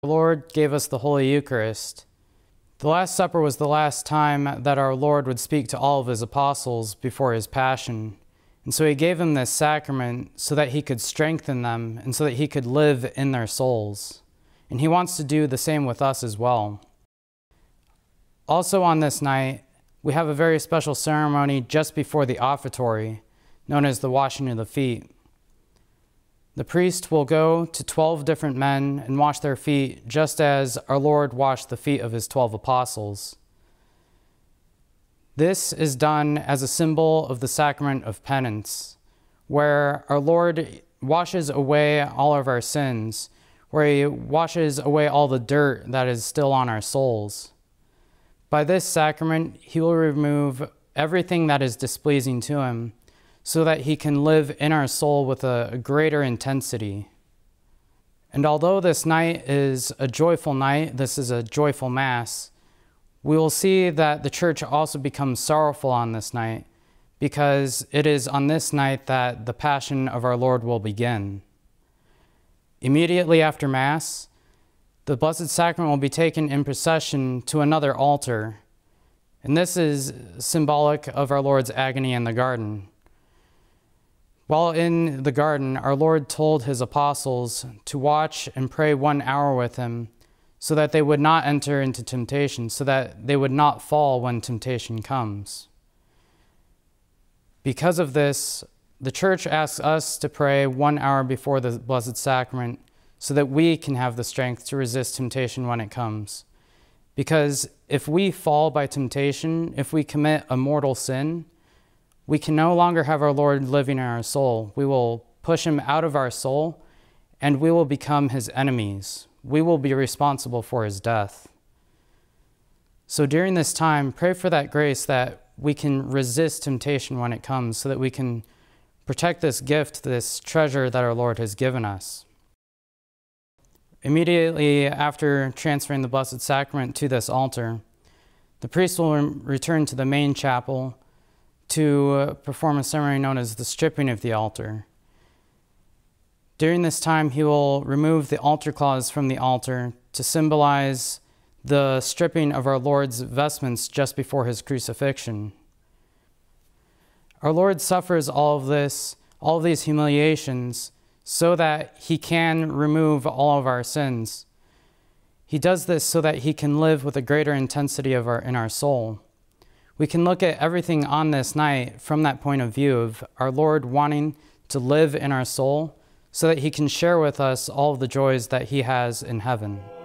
The Lord gave us the Holy Eucharist. The Last Supper was the last time that our Lord would speak to all of his apostles before his passion. And so he gave them this sacrament so that he could strengthen them and so that he could live in their souls. And he wants to do the same with us as well. Also on this night, we have a very special ceremony just before the offertory, known as the washing of the feet. The priest will go to 12 different men and wash their feet, just as our Lord washed the feet of his 12 apostles. This is done as a symbol of the sacrament of penance, where our Lord washes away all of our sins, where he washes away all the dirt that is still on our souls. By this sacrament, he will remove everything that is displeasing to him, so that he can live in our soul with a greater intensity. And although this night is a joyful night, this is a joyful Mass, we will see that the Church also becomes sorrowful on this night, because it is on this night that the Passion of our Lord will begin. Immediately after Mass, the Blessed Sacrament will be taken in procession to another altar, and this is symbolic of our Lord's agony in the garden. While in the garden, our Lord told his apostles to watch and pray 1 hour with him so that they would not enter into temptation, so that they would not fall when temptation comes. Because of this, the Church asks us to pray 1 hour before the Blessed Sacrament so that we can have the strength to resist temptation when it comes. Because if we fall by temptation, if we commit a mortal sin, we can no longer have our Lord living in our soul. We will push him out of our soul, and we will become his enemies. We will be responsible for his death. So during this time, pray for that grace that we can resist temptation when it comes, so that we can protect this gift, this treasure that our Lord has given us. Immediately after transferring the Blessed Sacrament to this altar, the priest will return to the main chapel to perform a ceremony known as the stripping of the altar. During this time, he will remove the altar cloths from the altar to symbolize the stripping of our Lord's vestments just before his crucifixion. Our Lord suffers all of this, all of these humiliations, so that he can remove all of our sins. He does this so that he can live with a greater intensity in our soul. We can look at everything on this night from that point of view of our Lord wanting to live in our soul so that he can share with us all of the joys that he has in heaven.